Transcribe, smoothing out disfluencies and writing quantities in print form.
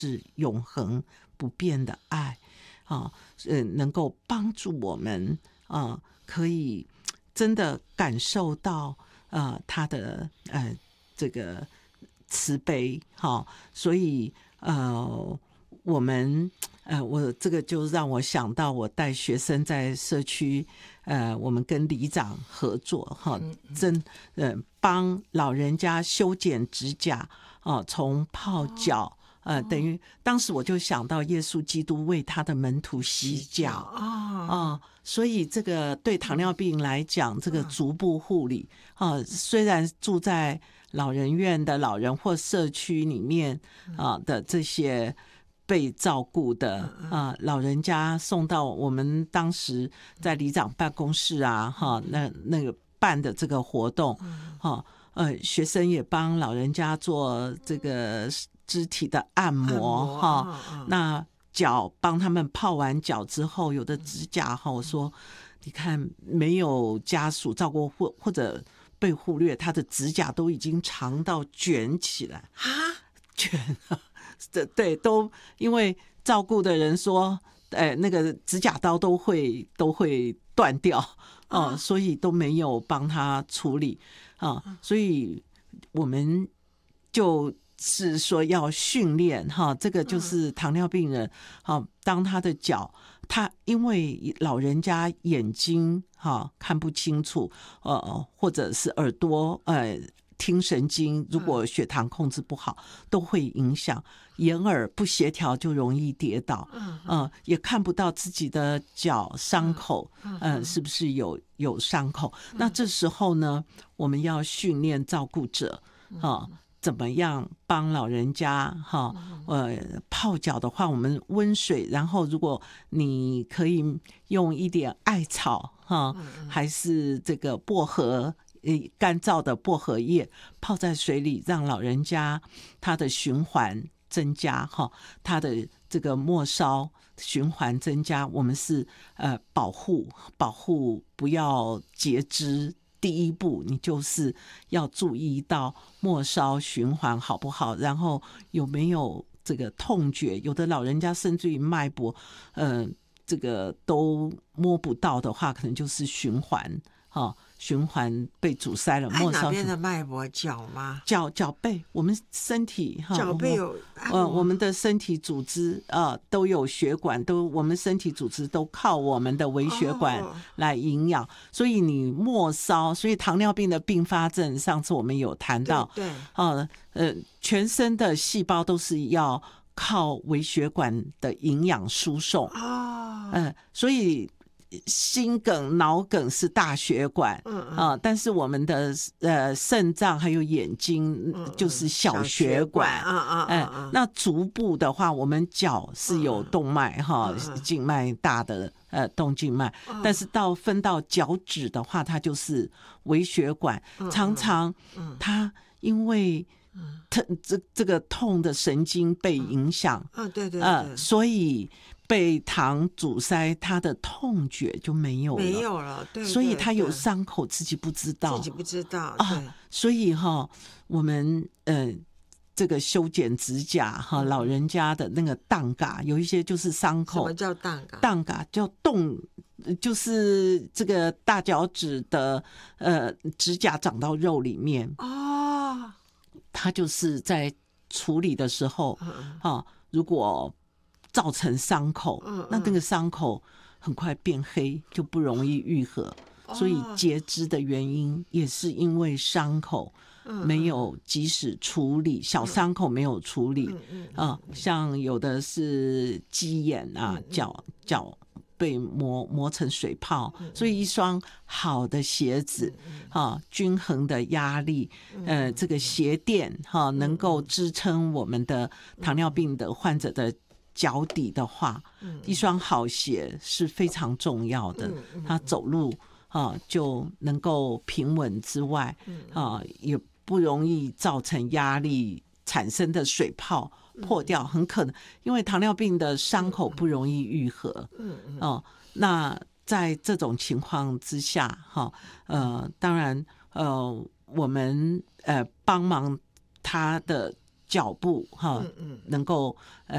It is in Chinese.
是永恒不变的爱啊，能够帮助我们可以真的感受到他的这个慈悲哈，所以我们我这个就让我想到我带学生在社区我们跟里长合作哈，帮老人家修剪指甲从泡脚等于当时我就想到耶稣基督为他的门徒洗脚所以这个对糖尿病来讲，这个足部护理虽然住在老人院的老人或社区里面的这些被照顾的老人家送到我们当时在里长办公室那个办的这个活动学生也帮老人家做这个肢体的按摩那脚帮他们泡完脚之后，有的指甲我说你看没有家属照顾或者被忽略，他的指甲都已经长到卷起来卷对，都因为照顾的人说那个指甲刀都会断掉所以都没有帮他处理所以我们就是说要训练这个就是糖尿病人当他的脚因为老人家眼睛看不清楚或者是耳朵听神经如果血糖控制不好都会影响眼耳不协调就容易跌倒也看不到自己的脚伤口是不是有伤口那这时候呢我们要训练照顾者怎么样帮老人家泡脚的话我们温水然后如果你可以用一点艾草还是这个薄荷干燥的薄荷叶泡在水里让老人家他的循环增加他的这个末梢循环增加我们是保护不要截肢第一步你就是要注意到末梢循环好不好然后有没有这个痛觉有的老人家甚至于脉搏这个都摸不到的话可能就是循环被阻塞了末梢哪边的脉搏脚吗脚背我们身体脚背有我们的身体组织都有血管我们身体组织都靠我们的微血管来营养所以你末梢所以糖尿病的并发症上次我们有谈到对全身的细胞都是要靠微血管的营养输送所以心梗脑梗是大血管但是我们的肾脏还有眼睛就是小血管那足部的话我们脚是有动脉静脉大的动静脉但是分到脚趾的话它就是微血管常常它因为这个痛的神经被影响对所以被糖阻塞他的痛觉就没有了对所以他有伤口自己不知道对所以我们这个修剪指甲老人家的那个荡嘎有一些就是伤口什么叫荡嘎荡嘎叫动就是这个大脚趾的指甲长到肉里面它就是在处理的时候如果造成伤口那个伤口很快变黑就不容易愈合所以截肢的原因也是因为伤口没有及时处理小伤口没有处理像有的是鸡眼脚被磨成水泡所以一双好的鞋子均衡的压力这个鞋垫能够支撑我们的糖尿病的患者的脚底的话一双好鞋是非常重要的他走路就能够平稳之外也不容易造成压力产生的水泡破掉很可能因为糖尿病的伤口不容易愈合那在这种情况之下当然我们帮忙他的脚步能够